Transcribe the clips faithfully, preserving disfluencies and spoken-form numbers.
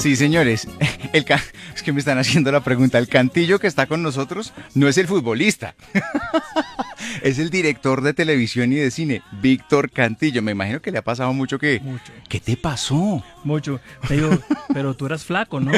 Sí, señores. El ca- es que me están haciendo la pregunta. El Cantillo que está con nosotros no es el futbolista. Es el director de televisión y de cine, Víctor Cantillo. Me imagino que le ha pasado mucho que... Mucho. ¿Qué te pasó? Mucho. Me digo, pero tú eras flaco, ¿no?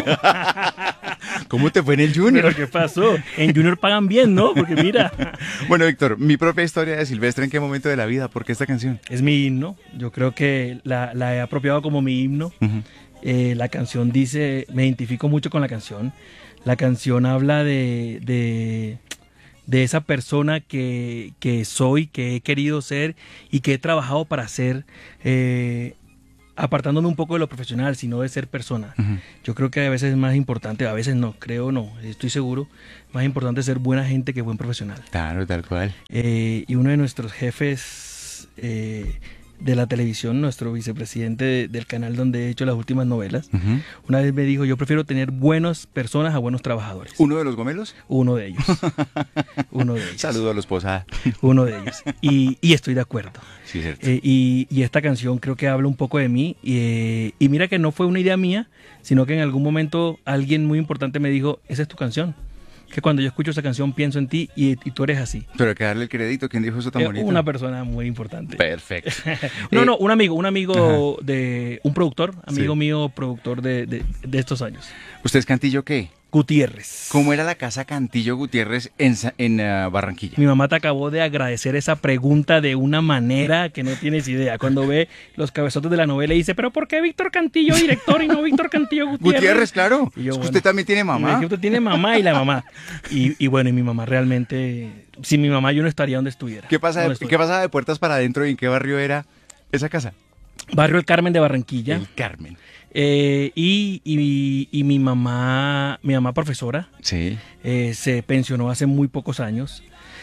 ¿Cómo te fue en el Junior? ¿Pero qué pasó? En Junior pagan bien, ¿no? Porque mira. Bueno, Víctor, mi propia historia de Silvestre, ¿en qué momento de la vida? ¿Por qué esta canción? Es mi himno. Yo creo que la, la he apropiado como mi himno. Uh-huh. Eh, la canción dice, me identifico mucho con la canción. La canción habla de, de, de esa persona que, que soy, que he querido ser y que he trabajado para ser, eh, apartándome un poco de lo profesional, sino de ser persona. Uh-huh. Yo creo que a veces es más importante, a veces no, creo no, estoy seguro, más importante ser buena gente que buen profesional. Claro, tal cual. Eh, y uno de nuestros jefes eh, de la televisión, nuestro vicepresidente de, del canal donde he hecho las últimas novelas, Uh-huh. una vez me dijo, yo prefiero tener buenas personas a buenos trabajadores. ¿Uno de los gomelos? Uno de ellos. Uno de ellos. Saludo a la esposa. Uno de ellos. Y, y estoy de acuerdo. Sí, cierto. Eh, y, y esta canción creo que habla un poco de mí. Y, eh, y mira que no fue una idea mía, sino que en algún momento alguien muy importante me dijo, esa es tu canción. Que cuando yo escucho esa canción pienso en ti y, y tú eres así. Pero hay que darle el crédito. ¿Quién dijo eso tan Eh, bonito? Una persona muy importante. Perfecto. No, Eh, no, un amigo, un amigo de un productor, amigo Sí. mío, productor de, de, de estos años. ¿Usted es Cantillo qué? Gutiérrez. ¿Cómo era la casa Cantillo Gutiérrez en, Sa- en uh, Barranquilla? Mi mamá te acabó de agradecer esa pregunta de una manera que no tienes idea. Cuando ve los cabezotes de la novela y dice, pero ¿por qué Víctor Cantillo director y no Víctor Cantillo Gutiérrez? Gutiérrez, claro. Y yo, Es que bueno, usted también tiene Me mamá. dijo, usted tiene mamá y la mamá. Y, y bueno, y mi mamá realmente, sin mi mamá yo no estaría donde estuviera. ¿Qué, pasa Donde de, estoy. ¿Qué pasaba de puertas para adentro y en qué barrio era esa casa? Barrio El Carmen de Barranquilla. El Carmen. Eh, y, y, y mi mamá, mi mamá profesora, Sí. eh, se pensionó hace muy pocos años.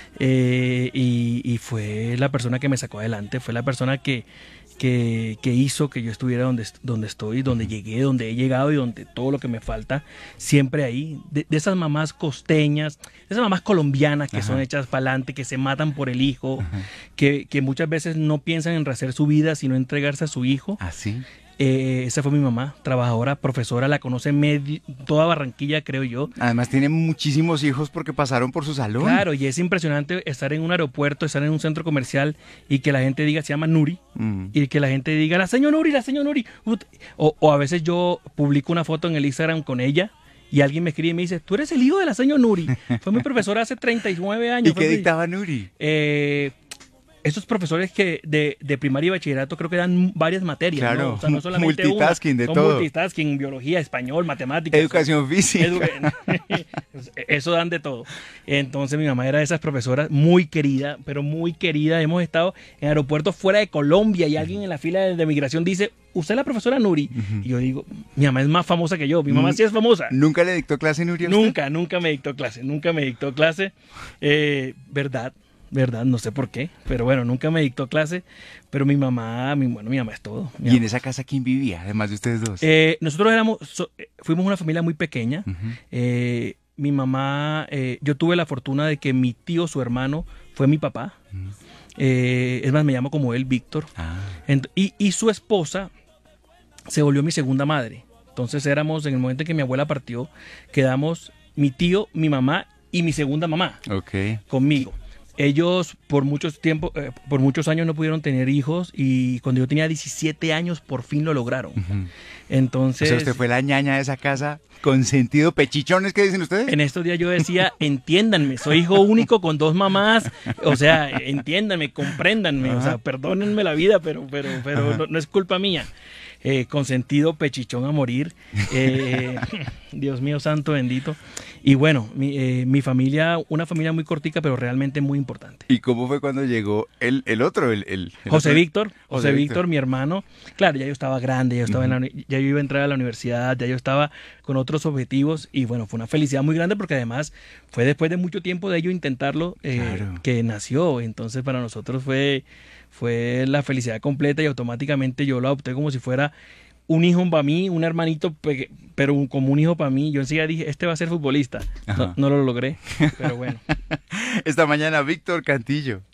Eh, y, y fue la persona que me sacó adelante, fue la persona que, que, que hizo que yo estuviera donde, est- donde estoy, donde llegué, donde he llegado y donde todo lo que me falta, siempre ahí. De, de esas mamás costeñas, de esas mamás colombianas que Ajá. son hechas para adelante, que se matan por el hijo, que, que muchas veces no piensan en rehacer su vida, sino entregarse a su hijo. ¿Así? Eh, esa fue mi mamá, trabajadora, profesora, la conoce medi- toda Barranquilla, creo yo. Además tiene muchísimos hijos porque pasaron por su salón. Claro, y es impresionante estar en un aeropuerto, estar en un centro comercial y que la gente diga, se llama Nuri, Mm. y que la gente diga, la señora Nuri, la señora Nuri. Ut- O, o a veces yo publico una foto en el Instagram con ella y alguien me escribe y me dice, tú eres el hijo de la señora Nuri. Fue mi profesora hace treinta y nueve años. ¿Y Fue qué mi- dictaba Nuri? Eh, esos profesores que de, de primaria y bachillerato creo que dan varias materias, Claro, ¿no? O sea, no solamente multitasking una, de son todo. multitasking, biología, español, matemáticas. Educación física. Edu- Eso dan de todo. Entonces mi mamá era de esas profesoras muy querida, pero muy querida. Hemos estado en aeropuertos fuera de Colombia y alguien en la fila de, de migración dice, ¿usted es la profesora Nuri? Y yo digo, mi mamá es más famosa que yo, mi mamá sí es famosa. ¿Nunca le dictó clase Nuri a usted? Nunca, nunca me dictó clase, nunca me dictó clase. Eh, verdad, verdad, no sé por qué, pero bueno, nunca me dictó clase. Pero mi mamá, mi, bueno, mi mamá es todo. Mi ¿Y en mamá. esa casa quién vivía, además de ustedes dos? Eh, nosotros éramos, so- eh, fuimos una familia muy pequeña. Ujú. Eh, mi mamá, eh, yo tuve la fortuna de que mi tío, su hermano, fue mi papá. Ujú. Eh, es más, me llamo como él, Víctor. Ah. Ent- y, y su esposa se volvió mi segunda madre. Entonces éramos, en el momento en que mi abuela partió, quedamos mi tío, mi mamá y mi segunda mamá Ok. conmigo. Ellos por muchos tiempo, eh, por muchos años no pudieron tener hijos y cuando yo tenía diecisiete años por fin lo lograron. Ujú. Entonces, O sea, usted fue la ñaña de esa casa con sentido pechichones, ¿qué dicen ustedes? en estos días yo decía, entiéndanme, soy hijo único con dos mamás, o sea, entiéndanme, compréndanme, o sea, Ajá. perdónenme la vida, pero, pero, pero Ajá. no, no es culpa mía. Eh, con sentido pechichón a morir. Eh, Dios mío, santo bendito. Y bueno, mi, eh, mi familia, una familia muy cortica, pero realmente muy importante. ¿Y cómo fue cuando llegó el, el otro? El, el- el José otro? Víctor, José, José Víctor, Víctor. mi hermano. Claro, ya yo estaba grande, ya yo, estaba en la uni- ya yo iba a entrar a la universidad, ya yo estaba con otros objetivos y bueno, fue una felicidad muy grande porque además fue después de mucho tiempo de ello intentarlo eh, Claro. que nació. Entonces para nosotros fue, fue la felicidad completa y automáticamente yo lo adopté como si fuera un hijo para mí, un hermanito, pe- pero un- como un hijo para mí. Yo enseguida dije, este va a ser futbolista. No, Ajá. no lo logré, pero bueno. Esta mañana, Víctor Cantillo.